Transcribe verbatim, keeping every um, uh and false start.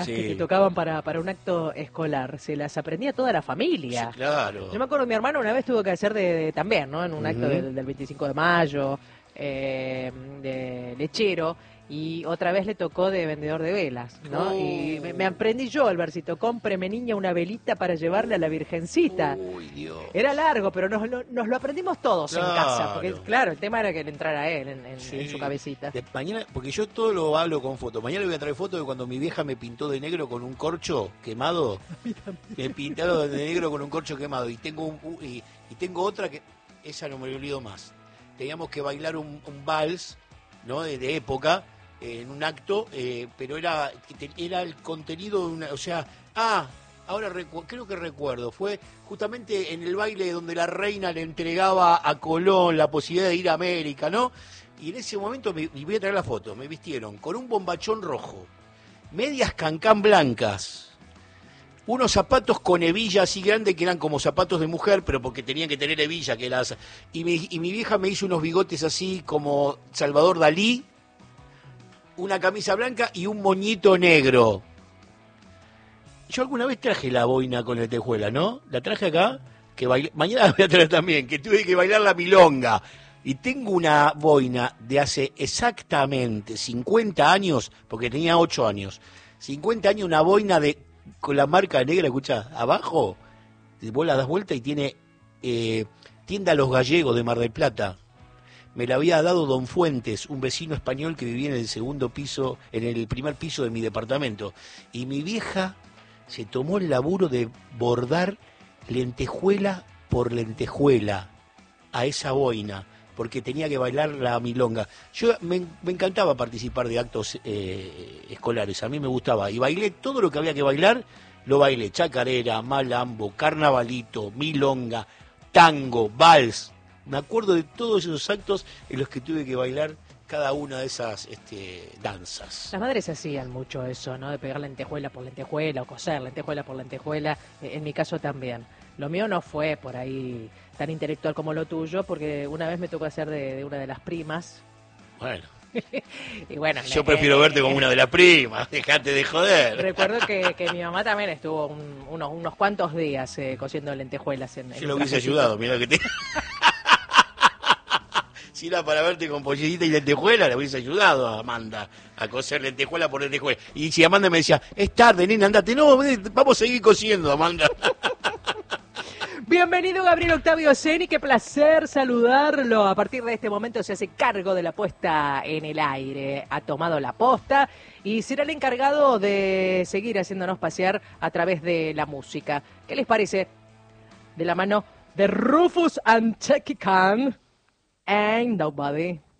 Sí. Que te tocaban para, para un acto escolar, se las aprendía toda la familia. Sí, claro. Yo me acuerdo, mi hermano una vez tuvo que hacer de, de- también, ¿no? En un Uh-huh. acto del, del veinticinco de mayo, eh, de lechero, y otra vez le tocó de vendedor de velas, ¿no? Oh. Y me, me aprendí yo el versito: cómpreme, niña, una velita para llevarle a la Virgencita. Uy, Dios. Era largo, pero nos lo, nos lo aprendimos todos Claro. en casa, porque claro, el tema era que le entrara a él en, en- Sí. en su cabecita. De mañana, porque yo todo lo hablo con fotos. Mañana le voy a traer fotos de cuando mi vieja me pintó de negro con un corcho quemado. Me pintaron de negro con un corcho quemado. Y tengo un, un- y, y tengo otra que esa no me lo olvido más. Teníamos que bailar un, un vals, ¿no? De, de época, eh, en un acto, eh, pero era era el contenido de una, o sea, ah, ahora recu- creo que recuerdo, fue justamente en el baile donde la reina le entregaba a Colón la posibilidad de ir a América, ¿no? Y en ese momento, me, y voy a traer la foto, me vistieron con un bombachón rojo, medias cancán blancas, unos zapatos con hebilla así grande que eran como zapatos de mujer, pero porque tenían que tener hebilla, que las y mi, y mi vieja me hizo unos bigotes así como Salvador Dalí, una camisa blanca y un moñito negro. Yo alguna vez traje la boina con lentejuela, ¿no? La traje acá, que bailé, mañana la voy a traer también, que tuve que bailar la milonga. Y tengo una boina de hace exactamente cincuenta años, porque tenía ocho años. cincuenta años, una boina de con la marca negra, escucha, abajo, vos la das vuelta y tiene eh, tienda Los Gallegos de Mar del Plata. Me la había dado Don Fuentes, un vecino español que vivía en el segundo piso, en el primer piso de mi departamento. Y mi vieja se tomó el laburo de bordar lentejuela por lentejuela a esa boina, porque tenía que bailar la milonga. Yo me, me encantaba participar de actos eh, escolares, a mí me gustaba. Y bailé todo lo que había que bailar, lo bailé. Chacarera, malambo, carnavalito, milonga, tango, vals. Me acuerdo de todos esos actos en los que tuve que bailar cada una de esas este, danzas. Las madres hacían mucho eso, ¿no? De pegar lentejuela por lentejuela o coser lentejuela por lentejuela. Eh, En mi caso también. Lo mío no fue por ahí tan intelectual como lo tuyo, porque una vez me tocó hacer de, de una de las primas. Bueno, Y bueno, yo me- prefiero eh, verte como una de las primas, dejate de joder. Recuerdo que, que mi mamá también estuvo un- unos, unos cuantos días eh, cosiendo lentejuelas en, en Yo el lo hubiese trajecito. ayudado, mira que te... Si era para verte con polletita y lentejuela, le hubiese ayudado a Amanda a coser lentejuela por lentejuela. Y si Amanda me decía, es tarde, nena, andate. No, vamos a seguir cosiendo, Amanda. Bienvenido Gabriel Octavio Ceni, qué placer saludarlo. A partir de este momento se hace cargo de la puesta en el aire. Ha tomado la posta y será el encargado de seguir haciéndonos pasear a través de la música. ¿Qué les parece? De la mano de Rufus and Chucky Khan. Ain't nobody.